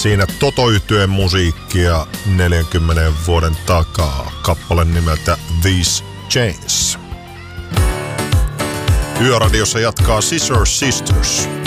Siinä Toto-yhtyeen musiikkia 40 vuoden takaa. Kappale nimeltä These Chains. Yöradiossa jatkaa Scissor Sisters.